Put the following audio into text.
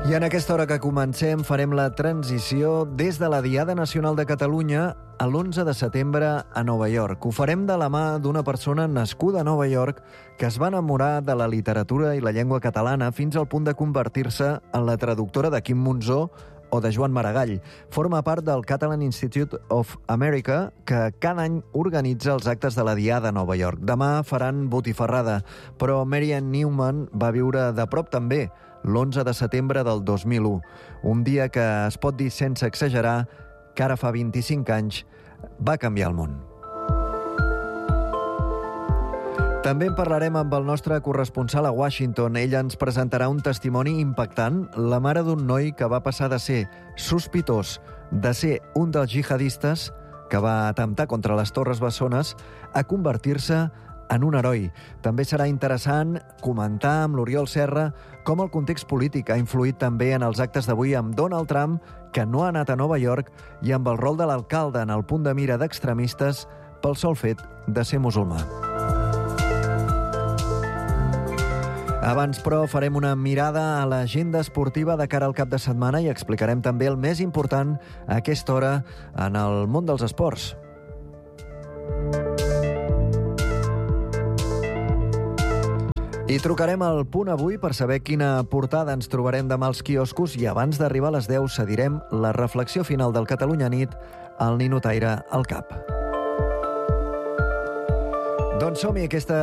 I en aquesta hora que comencem farem la transició des de la Diada Nacional de Catalunya a l'11 de setembre a Nova York. Ho farem de la mà d'una persona nascuda a Nova York que es va enamorar de la literatura i la llengua catalana fins al punt de convertir-se en la traductora de Quim Monzó o de Joan Maragall. Forma part del Catalan Institute of America, que cada any organitza els actes de la Diada a Nova York. Demà faran botifarrada, però Marianne Newman va viure de prop també l'11 de setembre del 2001. Un dia que es pot dir sense exagerar que ara fa 25 anys va canviar el món. També en parlarem amb el nostre corresponsal a Washington. Ella ens presentarà un testimoni impactant, la mare d'un noi que va passar de ser sospitós de ser un dels jihadistes que va atemptar contra les Torres Bessones a convertir-se en un heroi. També serà interessant comentar amb l'Oriol Serra com el context polític ha influït també en els actes d'avui amb Donald Trump, que no ha anat a Nova York, i amb el rol de l'alcalde en el punt de mira d'extremistes pel sol fet de ser musulmà. Abans, però, farem una mirada a l'agenda esportiva de cara al cap de setmana i explicarem també el més important a aquesta hora en el món dels esports. I trucarem al Punt Avui per saber quina portada ens trobarem demà als quioscos i abans d'arribar a les 10 cedirem la reflexió final del Catalunya Nit al ninotaire al cap. Doncs som-hi, aquesta